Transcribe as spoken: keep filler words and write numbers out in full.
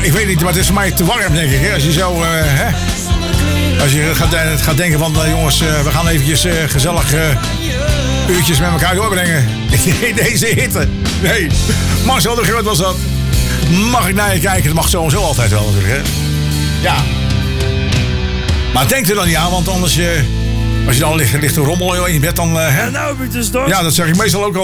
ik weet niet, maar het is voor mij te warm, denk ik. Hè? Als je zo, uh, hè? Als je gaat, uh, gaat denken van, uh, jongens, uh, we gaan eventjes uh, gezellig uh, uurtjes met elkaar doorbrengen. In deze hitte. Nee, Marcel de Groot was dat. Mag ik naar je kijken? Dat mag sowieso altijd wel natuurlijk, hè? Ja. Maar denk er dan niet aan, want anders... Uh, als je dan ligt, ligt te rommelen in je bed, dan... Uh, hè? Ja, nou heb ik dus toch. Ja, dat zeg ik meestal ook al.